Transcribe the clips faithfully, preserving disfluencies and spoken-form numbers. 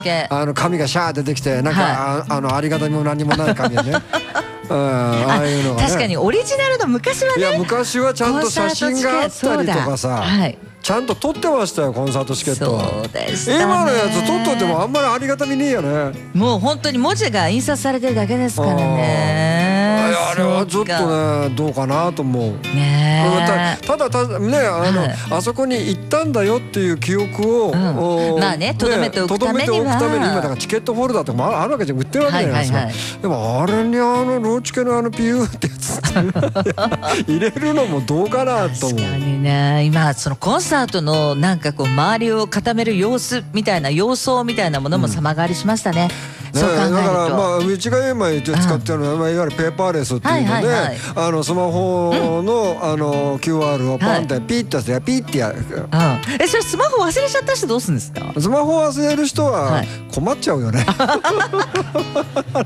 あの紙がシャー出てきてなんか、はい、あ, あのありがたみも何もない紙でねうん、ああいうのがね、 確かにオリジナルの昔はね、 いや昔はちゃんと写真があったりとかさ、はい、ちゃんと撮ってましたよコンサートチケットは。 そうでしたね。 今のやつ撮っといてもあんまりありがたみねえよね。 もう本当に文字が印刷されてるだけですからね。 あれはちょっとねどうかなと思うね。 ただただねあの、はい、あそこに行ったんだよっていう記憶を、 うん、まあねとどめておくためには、ね、 今だからチケットホルダーとかもあるわけじゃ売ってるわけじゃないですか、はいはいはい、でもあれにあのローチケのあのピューってやつ入れるのもどうかなと思う。 確かにね、今そのコンサートのなんかこう周りを固める様子みたいな様相みたいなものも様変わりしましたね、うん、そう考えると、ね、だからまあうちが今使ってるのは、うん、いわゆるペーパーレスっていうので、はいはいはい、あのスマホの、うん、あの キューアール をパンってピッとしてピッてやる、うん、 えそれスマホ忘れちゃった人どうするんですか？ スマホ忘れる人は困っちゃうよね、 はい、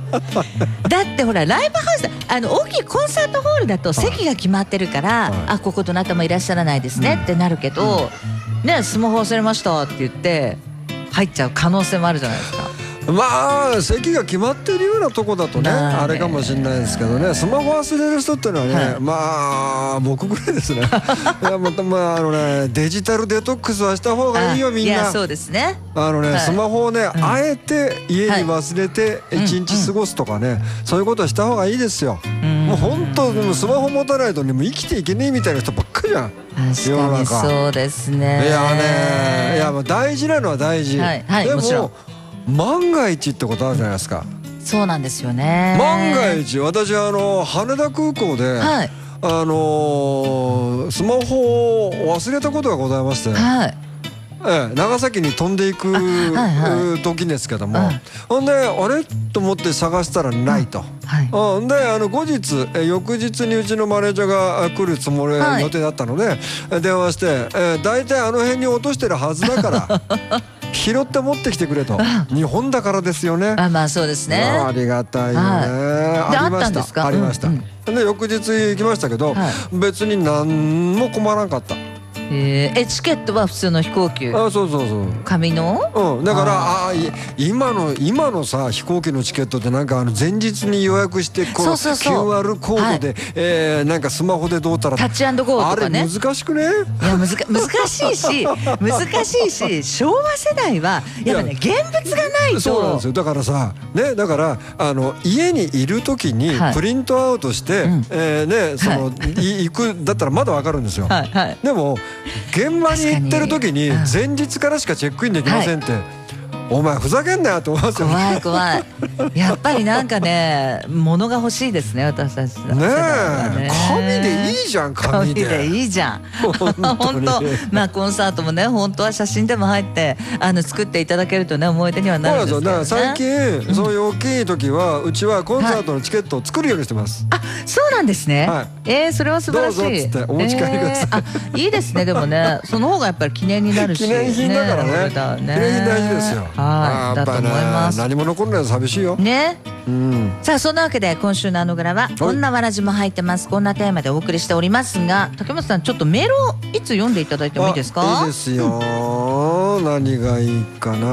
だってほらライブハウスあの大きいコンサートホールだと席が決まってるから、はい、あここどなたもいらっしゃらないですね、うん、ってなるけど、うん、ねスマホ忘れましたって言って入っちゃう可能性もあるじゃないですか。 まあ席が決まってるようなとこだとねあれかもしれないですけどね、スマホ忘れる人っていうのはね、はい、まあ僕ぐらいですねいやまたまああのねデジタルデトックスはした方がいいよみんな。いやそうですね、 あのね、はい、スマホをね、うん、あえて家に忘れて一日過ごすとかね、はい、そういうことはした方がいいですよ、うん、もう本当でもスマホ持たないとねもう生きていけねえみたいな人ばっかりじゃん世の中。そうですね。 いやねいや大事なのは大事、はいはい、でももちろん万が一ってことあるじゃないですか。 そうなんですよね。 万が一私はあの羽田空港で、はい、あのー、スマホを忘れたことがございまして、はい、ええ、長崎に飛んでいく、はいはい、時ですけども、はい、ほんであれと思って探したらないと、はい、うんであの後日え翌日にうちのマネージャーが来るつもり、はい、予定だったので電話してえ大体あの辺に落としてるはずだから拾って持ってきてくれと。日本だからですよね。 あ、まあそうですね。 ありがたいよね。ありました。ありました。で翌日行きましたけど、別に何も困らんかった。 えー、えチケットは普通の飛行機。 あ、そうそうそう。 紙の？ うん。だからああ今の今のさ飛行機のチケットってなんかあの前日に予約してこう キューアール コードで、はい、えー、なんかスマホでどうたらタッチアンドゴーとかね。 あれ難しくね？ いや難難しいし難しいし昭和世代はやっぱね現物がないと。 そうなんですよ。だからさねだからあの家にいる時にプリントアウトして、はい、えー、ねその、はい、行くだったらまだわかるんですよ。はいはい、でも現場に行ってる時に前日からしかチェックインできませんって、はい、お前ふざけんなよと思いますよ。 怖い怖い。やっぱりなんかね物が欲しいですね私たちの世代はね。 ねえ紙でいいじゃん紙で。 紙でいいじゃん。本当まあコンサートもね本当は写真でも入ってあの作っていただけるとね思い出にはなるんですけどね。 そうだから最近、うん、そういう大きい時はうちはコンサートのチケットを作るようにしてます。 はい、あそうなんですね。はい、えー、それは素晴らしい。 どうぞっつってお持ち帰りください。えー、あいいですねでもねその方がやっぱり記念になるし。 記念品だからね。ね記念品大事ですよ。 はい。だと思います。 何も残らないと寂しいよ。 ね。うん、さあそんなわけで今週のあのグラはこんなわらじも入ってます。こんなテーマでお送りしておりますが竹本さんちょっとメールをいつ読んでいただいてもいいですか？ いいですよ、うん、何がいいかな、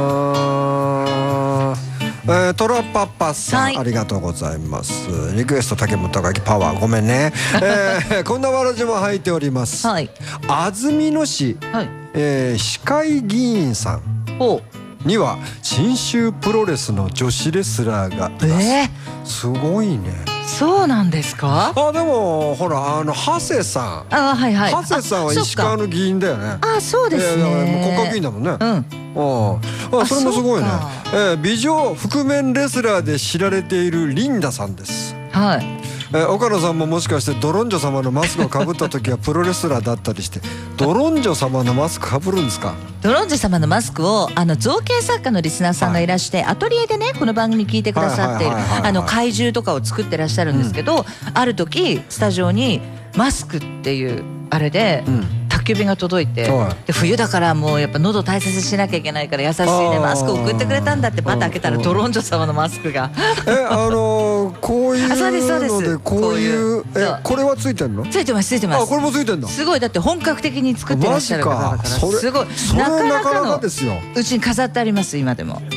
えー、トラパパさん、はい、ありがとうございます。リクエスト竹本高木パワーごめんね、えー、こんなわらじも入っております、はい、安曇野市、はい、えー、市会議員さんには信州プロレスの女子レスラーがいます、えー、すごいね。 そうなんですか？ あでもほらあの長谷さん、 あはいはい、 長谷さんは石川の議員だよね。 あそうですね、 えー、国家議員だもんね。うん、あそれもすごいね。えー、美女覆面レスラーで知られているリンダさんです。はい。えー、岡野さんももしかしてドロンジョ様のマスクをかぶった時はプロレスラーだったりしてドロンジョ様のマスクかぶるんですか？ ドロンジョ様のマスクをあの造形作家のリスナーさんがいらして、はい、アトリエでねこの番組聞いてくださっているあの怪獣とかを作ってらっしゃるんですけど、うん、ある時スタジオにマスクっていうあれで、うん、卓急便が届いて、はい、で冬だからもうやっぱ喉大切にしなきゃいけないから優しいねマスクを送ってくれたんだってパッと開けたらドロンジョ様のマスクがえあのー、こういうのでこういうえこれはついてんの？ ついてますついてます。 あこれもついてんの？ すごいだって本格的に作ってらっしゃる方だからすごいなかなかのうちに飾ってあります今でも。